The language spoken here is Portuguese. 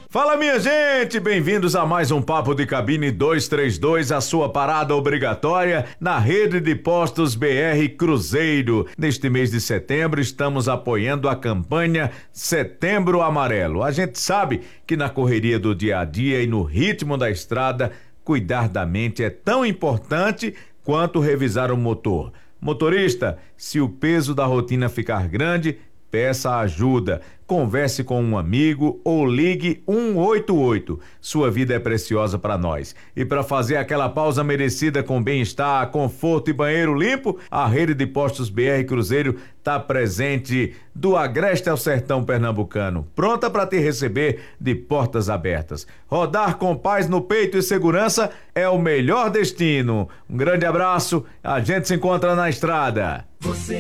Fala, minha gente, bem-vindos a mais um Papo de Cabine 232, a sua parada obrigatória na rede de postos BR Cruzeiro. Neste mês de setembro estamos apoiando a campanha Setembro Amarelo. A gente sabe que na correria do dia a dia e no ritmo da estrada, cuidar da mente é tão importante quanto revisar o motor. Motorista, se o peso da rotina ficar grande, peça ajuda, converse com um amigo ou ligue 188. Sua vida é preciosa para nós. E para fazer aquela pausa merecida com bem-estar, conforto e banheiro limpo, a rede de postos BR Cruzeiro está presente do agreste ao sertão pernambucano, pronta para te receber de portas abertas. Rodar com paz no peito e segurança é o melhor destino. Um grande abraço, a gente se encontra na estrada.